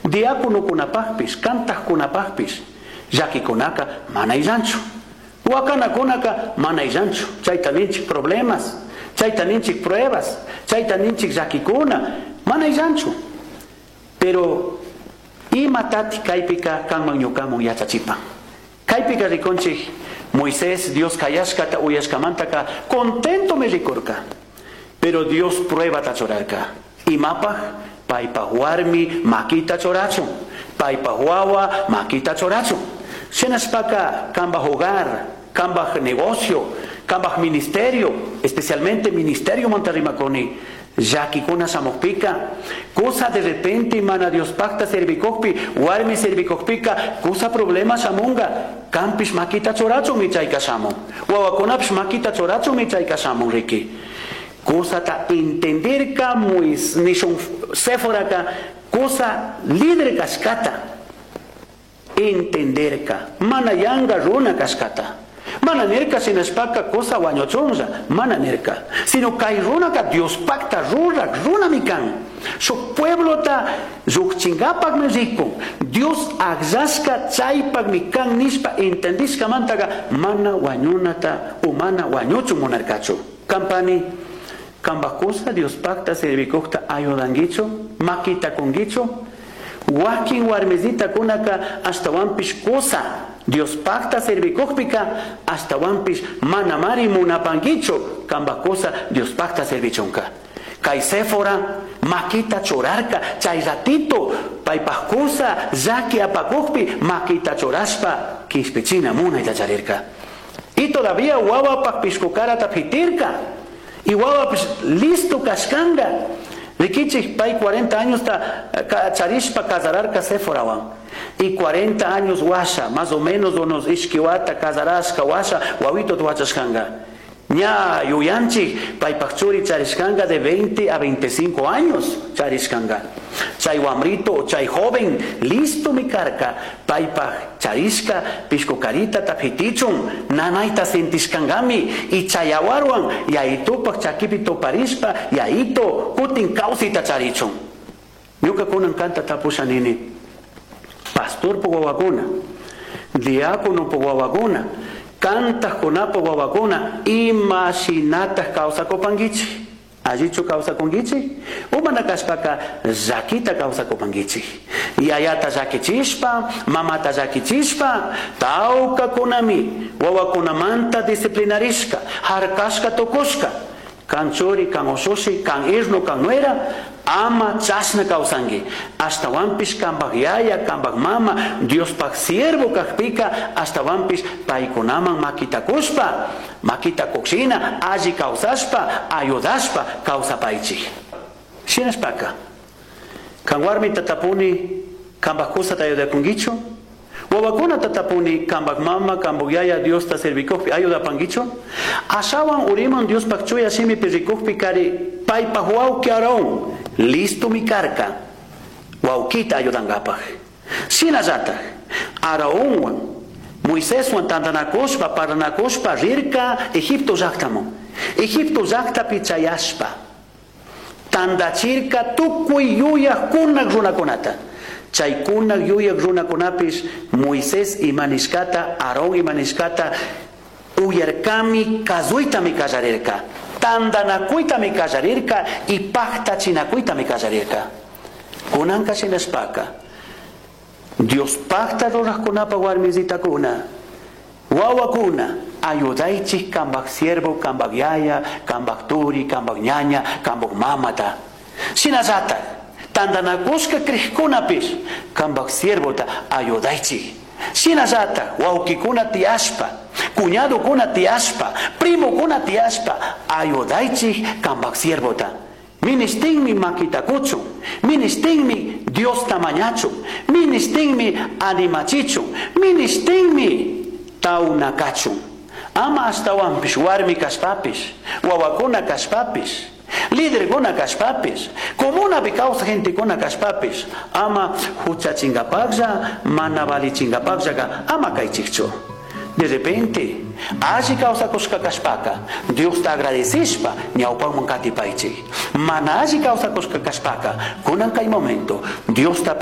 diáconokunapaqpis, kantaqkunapaqpis, llakikunaka mana illanchu. Wakanakunaka mana illanchu. Chayta ninchik problemas, chayta ninchik pruebas, chayta ninchik llakikuna, mana illanchu. Pero imatati kaypika kanman ñukamun yachachipan. Kaypika rikunchik Moisés, Dios kayashkata uyashkamantaka contento me rikurka. Pero Dios prueba tachorarka. Imapaj paypaj warmi makita chorachu. Paypaj wawa makita chorachu. Shenashpaka kambaj hogar, kambaj negocio, kambaj ministerio, especialmente ministerio Monterrimakoni. Llakikuna samokpika, cosa de repente mana Dios pacta servicokpi, warmi servicokpika, cosa problema samunga, campis makita choracho mi chayka samun, wawakunapish makita choracho mi chayka samun riki. Cosa ta entender ka muis nishon sephora ka, cosa líder kaskata, entender ka, mana yanga runa kaskata. Mana nerka sinashpaka cosa wañochonja, mana nerka. Sino kay runa ka Dios pacta runa mikan. So pueblo ta zukchingapak me rico. Dios agzaska chaypak mikan nispa entendisca mantaga mana wañunata o mana wañochu monarcacho. Campani cambacosa Dios pacta servicocta ayudanguicho, makita conguicho. Wakin warmezita kunaka hasta wampish cosa. Dios pacta servicópica hasta wampis manamari munapanguicho cambacosa Dios pacta servichonka. Kay Séfora makita chorarka chay ratito paypakusa zaki apakukpi makita choraspa kispechina muna itacharirka. Y todavía wawa pakpishkukara tapitirka. Y wawa listo kashkanga. Rikichik pay 40 años ta charishpa casararka Séfora wan. Y 40 años washa, más o menos unos ishkiwata casarashka washa, wawito tuachashkanga. Nya yuyanchi paypachuri charishkanga de 20 a 25 años charishkanga. Chay wamrito, chay joven, listo mi carca, paypach charishka, pishkokarita tapitichun, nanaita sentishkangami, y chayawarwan, yaitupak chakipito parispa, yaito, kutin kausita charichun. Yuka kunan kanta tapushanini. Pastor po wawakuna, diácono po wawakuna, cantas konapo wawakuna, imaginatas causa kopangichi. Ajichu causa kongichi, umanakaspaka zakita causa kopangichi. Yayata zakichispa, mamata zakichispa, tauka konami, wawakunamanta disciplinarishka, harkashka tokushka, kanchori, kan ososhi, kan irno, kan nuera, ama chasna kausangi. Hasta wampis kambag yaya, kambag mama, Dios pak siervo kakpika, hasta wampis paikunaman makita kuspa, makita koksina, aji kausaspa, ayudaspa, kausa paichi. Shinaspaka. Kan warmi tatapuni, kambag kusa tayo de kungicho, wawakuna tatapuni, kambag mama, kambag yaya, Dios ta servikokpi, ayuda pangicho, asawan uriman Dios pak chuya simi pirikokpi kari, paipahuau kiaraon, listo mi carca, waukita ayudangapaj. Sinazata, araonwan, Moisés wan tandanakoshpa, paranakoshpa, rirka, Egipto zaktamo. Egipto zakta pichayashpa. Tandachirka tukuy yuyak kunak runakunata. Chay kunak yuyak runakunapis, Moisés imanishkata, Aarón imanishkata, uyarkami kazuita mi kazarirka. Tandanakuita mi kazarirka y pacta chinakuita mi kazarirka. Kunanka sinaspaka. Dios pacta roras kunapa warmizita kuna. Wawa kuna. Ayudaichis kambak siervo, kambak yaya, kambak turi, kambak ñaña, kambak mamata. Sinazata. Tandanakuska krihkunapis. Kambak siervo ta ayudaichi. Sinazata. Waukikuna tiaspa. Cuñado kuna tiaspa, primo kuna tiaspa, ayudaichi kambak siervota. Ministingmi makitakuchu, ministingmi Dios tamañachu, ministingmi animachichu, ministingmi taunakachu. Ama hasta wampis warmi kaspapis, wawakuna kaspapis, líder kuna kaspapis, comuna bicausa gente kuna kaspapis, ama huchachingapagza, manavalichingapagza, ama kaichicho. De repente, aji causa koska kaspaka, Dios te agradecispa, ñaupa mankati paichi. Mana aji causa koska kaspaka, kunan kai momento, Dios te